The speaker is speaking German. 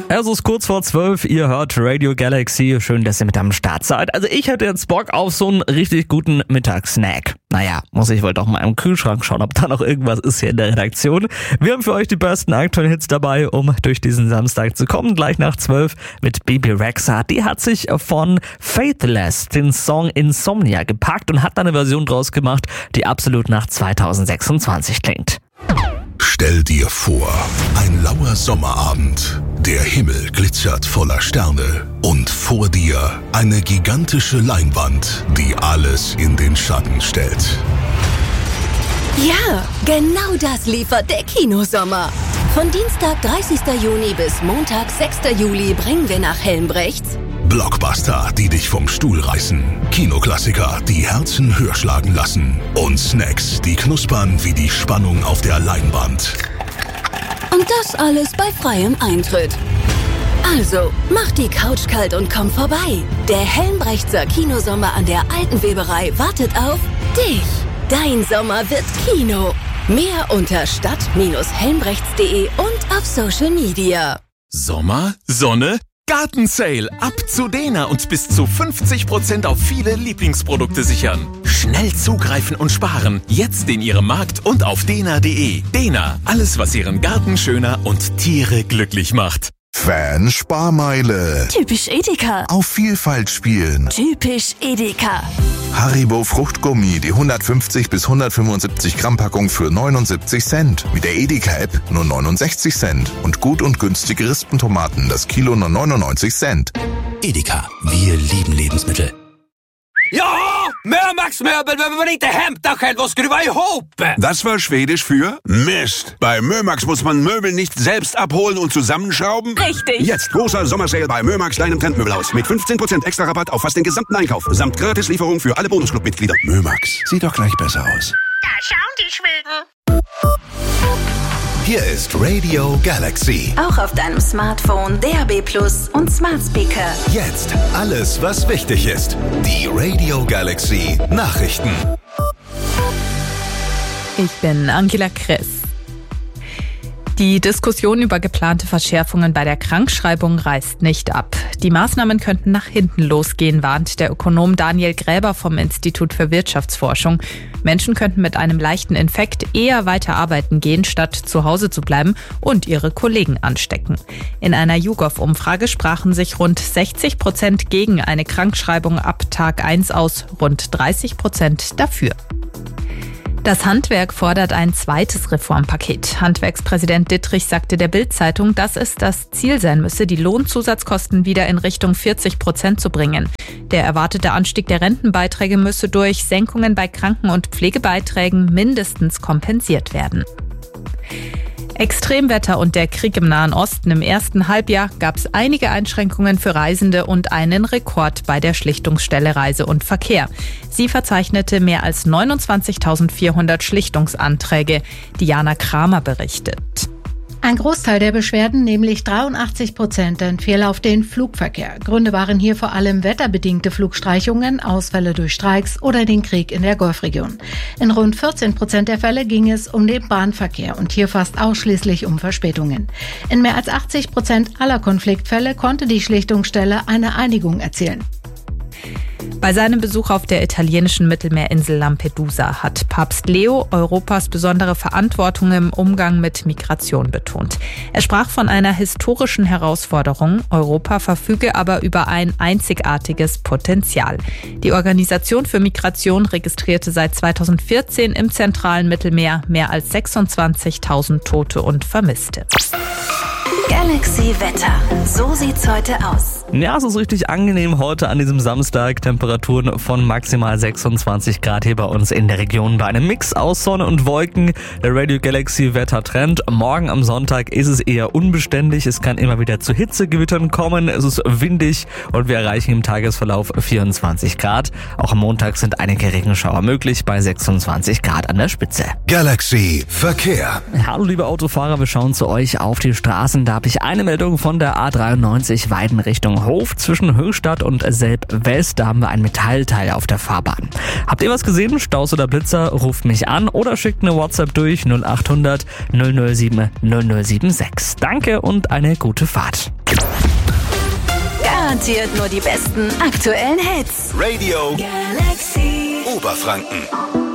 Es ist kurz vor 12, ihr hört Radio Galaxy. Schön, dass ihr mit am Start seid. Also ich hätte jetzt Bock auf so einen richtig guten Mittagssnack. Naja, muss ich wohl doch mal im Kühlschrank schauen, ob da noch irgendwas ist hier in der Redaktion. Wir haben für euch die besten aktuellen Hits dabei, um durch diesen Samstag zu kommen. Gleich nach 12 mit Bebe Rexha. Die hat sich von Faithless den Song Insomnia gepackt und hat da eine Version draus gemacht, die absolut nach 2026 klingt. Stell dir vor, ein lauer Sommerabend. Der Himmel glitzert voller Sterne und vor dir eine gigantische Leinwand, die alles in den Schatten stellt. Ja, genau das liefert der Kinosommer. Von Dienstag, 30. Juni bis Montag, 6. Juli bringen wir nach Helmbrechts Blockbuster, die dich vom Stuhl reißen. Kinoklassiker, die Herzen höher schlagen lassen. Und Snacks, die knuspern wie die Spannung auf der Leinwand. und das alles bei freiem Eintritt. Also, mach die Couch kalt und komm vorbei. Der Helmbrechtser Kinosommer an der Alten Weberei wartet auf dich. Dein Sommer wird Kino. Mehr unter stadt-helmbrechts.de und auf Social Media. Sommer, Sonne, Gartensale. Ab zu Dena und bis zu 50% auf viele Lieblingsprodukte sichern. Schnell zugreifen und sparen. Jetzt in Ihrem Markt und auf dena.de. Dena, alles was Ihren Garten schöner und Tiere glücklich macht. Fan-Sparmeile. Typisch Edeka. Auf Vielfalt spielen. Typisch Edeka. Haribo Fruchtgummi, die 150 bis 175 Gramm Packung für 79 Cent. Mit der Edeka-App nur 69 Cent. Und gut und günstige Rispentomaten, das Kilo nur 99 Cent. Edeka, wir lieben Lebensmittel. Ja, Mömax-Möbel, wenn man inte hämtar själv och skruva ihop. Das war Schwedisch für Mist. Bei Mömax muss man Möbel nicht selbst abholen und zusammenschrauben. Richtig. Jetzt großer Sommersale bei Mömax, deinem Trendmöbelhaus. Mit 15% extra Rabatt auf fast den gesamten Einkauf. Samt Gratislieferung für alle Bonusclub-Mitglieder. Mömax, sieht doch gleich besser aus. Da schauen die Schweden. Hier ist Radio Galaxy. Auch auf deinem Smartphone, DAB+ und Smart Speaker. Jetzt alles, was wichtig ist. Die Radio Galaxy Nachrichten. Ich bin Angela Kress. Die Diskussion über geplante Verschärfungen bei der Krankschreibung reißt nicht ab. Die Maßnahmen könnten nach hinten losgehen, warnt der Ökonom Daniel Gräber vom Institut für Wirtschaftsforschung. Menschen könnten mit einem leichten Infekt eher weiter arbeiten gehen, statt zu Hause zu bleiben und ihre Kollegen anstecken. In einer YouGov-Umfrage sprachen sich rund 60% gegen eine Krankschreibung ab Tag 1 aus, rund 30% dafür. Das Handwerk fordert ein zweites Reformpaket. Handwerkspräsident Dittrich sagte der Bild-Zeitung, dass es das Ziel sein müsse, die Lohnzusatzkosten wieder in Richtung 40% zu bringen. Der erwartete Anstieg der Rentenbeiträge müsse durch Senkungen bei Kranken- und Pflegebeiträgen mindestens kompensiert werden. Extremwetter und der Krieg im Nahen Osten. Im ersten Halbjahr gab es einige Einschränkungen für Reisende und einen Rekord bei der Schlichtungsstelle Reise und Verkehr. Sie verzeichnete mehr als 29.400 Schlichtungsanträge. Diana Kramer berichtet. Ein Großteil der Beschwerden, nämlich 83%, entfiel auf den Flugverkehr. Gründe waren hier vor allem wetterbedingte Flugstreichungen, Ausfälle durch Streiks oder den Krieg in der Golfregion. In rund 14% der Fälle ging es um den Bahnverkehr und hier fast ausschließlich um Verspätungen. In mehr als 80% aller Konfliktfälle konnte die Schlichtungsstelle eine Einigung erzielen. Bei seinem Besuch auf der italienischen Mittelmeerinsel Lampedusa hat Papst Leo Europas besondere Verantwortung im Umgang mit Migration betont. Er sprach von einer historischen Herausforderung. Europa verfüge aber über ein einzigartiges Potenzial. Die Organisation für Migration registrierte seit 2014 im zentralen Mittelmeer mehr als 26.000 Tote und Vermisste. Galaxy Wetter. So sieht's heute aus. Ja, es ist richtig angenehm heute an diesem Samstag. Temperaturen von maximal 26 Grad hier bei uns in der Region bei einem Mix aus Sonne und Wolken. Der Radio Galaxy Wettertrend. Morgen am Sonntag ist es eher unbeständig. Es kann immer wieder zu Hitzegewittern kommen. Es ist windig und wir erreichen im Tagesverlauf 24 Grad. Auch am Montag sind einige Regenschauer möglich bei 26 Grad an der Spitze. Galaxy Verkehr. Hallo liebe Autofahrer, wir schauen zu euch auf die Straßen. Da habe ich eine Meldung von der A93 Weiden Richtung Hof zwischen Höchstadt und Selb-West. Da haben wir ein Metallteil auf der Fahrbahn. Habt ihr was gesehen? Staus oder Blitzer? Ruft mich an oder schickt eine WhatsApp durch 0800 007 0076. Danke und eine gute Fahrt. Garantiert nur die besten aktuellen Hits. Radio Galaxy Oberfranken.